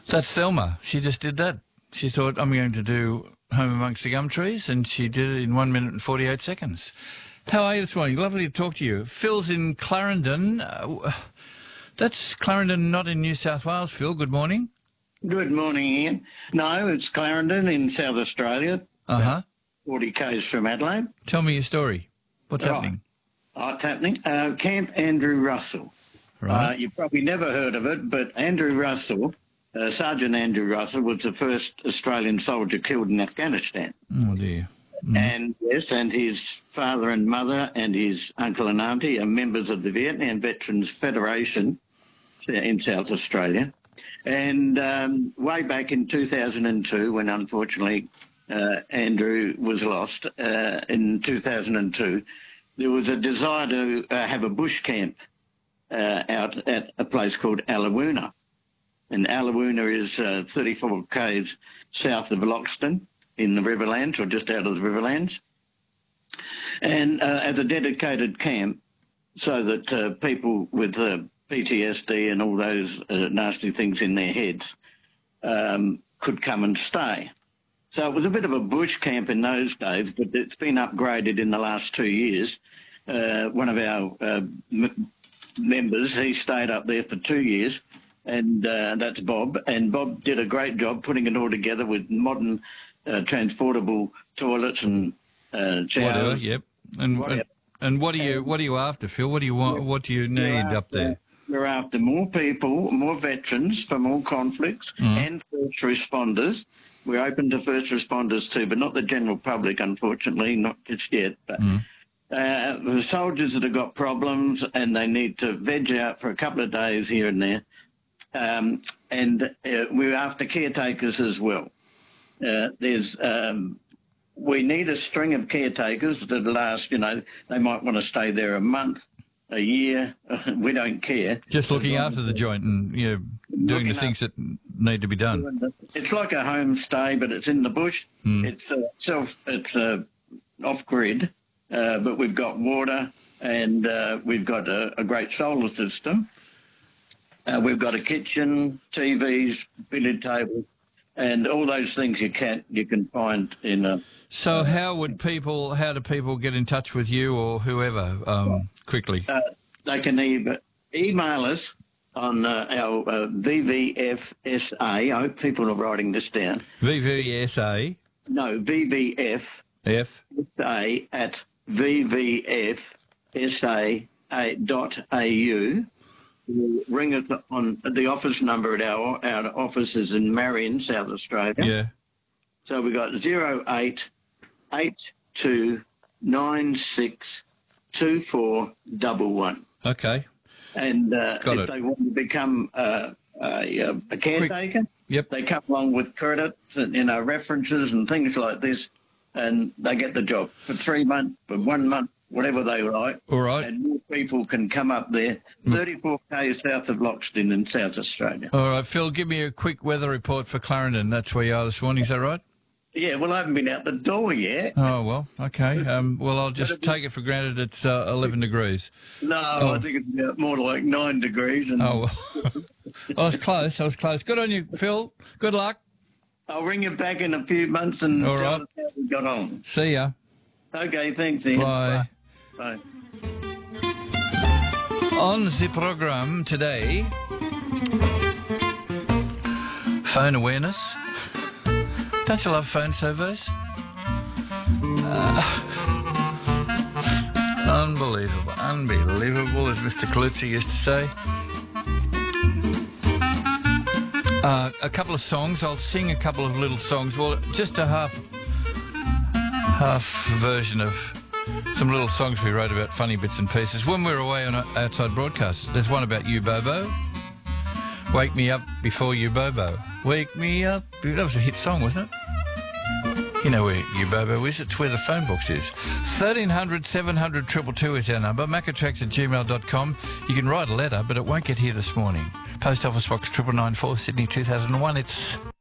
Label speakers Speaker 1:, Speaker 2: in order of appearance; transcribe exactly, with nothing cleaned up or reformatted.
Speaker 1: That's Thelma. She just did that. She thought, I'm going to do Home Amongst the Gum Trees, and she did it in one minute and forty-eight seconds. How are you this morning? Lovely to talk to you. Phil's in Clarendon. Uh, that's Clarendon, not in New South Wales, Phil. Good morning.
Speaker 2: Good morning, Ian. No, it's Clarendon in South Australia.
Speaker 1: Uh-huh.
Speaker 2: forty k's from Adelaide.
Speaker 1: Tell me your story. What's
Speaker 2: Right.
Speaker 1: happening?
Speaker 2: What's happening? Uh, Camp Andrew Russell.
Speaker 1: Right.
Speaker 2: Uh, you've probably never heard of it, but Andrew Russell, uh, Sergeant Andrew Russell, was the first Australian soldier killed in Afghanistan.
Speaker 1: Oh, dear. Mm.
Speaker 2: And yes, and his father and mother and his uncle and auntie are members of the Vietnam Veterans Federation in South Australia. And um, way back in two thousand two, when unfortunately uh, Andrew was lost uh, in two thousand two, there was a desire to uh, have a bush camp uh, out at a place called Allawoona. And Allawoona is uh, thirty-four k's south of Loxton in the Riverlands, or just out of the Riverlands. And uh, as a dedicated camp, so that uh, people with uh, P T S D and all those uh, nasty things in their heads um, could come and stay. So it was a bit of a bush camp in those days, but it's been upgraded in the last two years. Uh, one of our uh, m members, he stayed up there for two years, and uh, that's Bob. And Bob did a great job putting it all together with modern uh, transportable toilets and uh, showers.
Speaker 1: Whatever, yep. And,
Speaker 2: Whatever.
Speaker 1: and and what are you what are you after, Phil? What do you want? What do you need
Speaker 2: after,
Speaker 1: up there?
Speaker 2: We're after more people, more veterans from all conflicts,
Speaker 1: Mm.
Speaker 2: and first responders. We're open to first responders too, but not the general public, unfortunately, not just yet. But
Speaker 1: Mm.
Speaker 2: uh, the soldiers that have got problems and they need to veg out for a couple of days here and there. Um, and uh, we're after caretakers as well. Uh, there's um, we need a string of caretakers that last, you know, they might want to stay there a month, a year. We don't care.
Speaker 1: Just looking after the joint and, you know, doing the
Speaker 2: Looking
Speaker 1: things that need to be done.
Speaker 2: It's like a homestay, but it's in the bush.
Speaker 1: Hmm.
Speaker 2: It's uh, self. It's uh, off grid, uh, but we've got water and uh, we've got a, a great solar system. Uh, we've got a kitchen, T Vs, billiard table, and all those things you can you can find in a.
Speaker 1: So how would people, how do people get in touch with you or whoever um, quickly?
Speaker 2: Uh, they can either email us on uh, our uh, V V F S A. I hope people are writing this down.
Speaker 1: V V S A?
Speaker 2: No, V V F
Speaker 1: F?
Speaker 2: A at V V F S A dot A U. Ring us on the office number at our, our office is in Marion, South Australia.
Speaker 1: Yeah.
Speaker 2: So we got zero eight eight two nine six two four one one.
Speaker 1: Okay.
Speaker 2: And uh,
Speaker 1: Got
Speaker 2: if
Speaker 1: it.
Speaker 2: they want to become uh, a, a caretaker,
Speaker 1: Yep.
Speaker 2: they come along with credits and, you know, references and things like this, and they get the job for three months, for one month, whatever they like.
Speaker 1: All right.
Speaker 2: And more people can come up there, thirty-four k's south of Loxton in South Australia.
Speaker 1: All right, Phil, give me a quick weather report for Clarendon. That's where you are this morning, is that right?
Speaker 2: Yeah, well, I haven't been out the door yet.
Speaker 1: Oh, well, okay. Um, well, I'll just take it for granted it's uh, eleven degrees.
Speaker 2: No,
Speaker 1: Oh.
Speaker 2: I think it's about more like nine degrees. And
Speaker 1: Oh, well. I was close, I was close. Good on you, Phil. Good luck.
Speaker 2: I'll ring you back in a few months and
Speaker 1: All
Speaker 2: tell
Speaker 1: right.
Speaker 2: us how we got on.
Speaker 1: See ya.
Speaker 2: Okay, thanks, Ian.
Speaker 1: Bye.
Speaker 2: Bye.
Speaker 1: On the program today, phone awareness. Don't you love phone surveys? Uh, unbelievable, unbelievable, as Mister Colucci used to say. Uh, a couple of songs. I'll sing a couple of little songs. Well, just a half, half version of some little songs we wrote about funny bits and pieces when we were away on outside broadcasts. There's one about you, Bobo. Wake me up before you, Bobo. Wake me up. That was a hit song, wasn't it? You know where you, Bobo is. It's where the phone box is. thirteen hundred, seven hundred, two two two is our number. macatrax at gmail dot com. You can write a letter, but it won't get here this morning. Post Office Box triple nine four, Sydney two thousand one. It's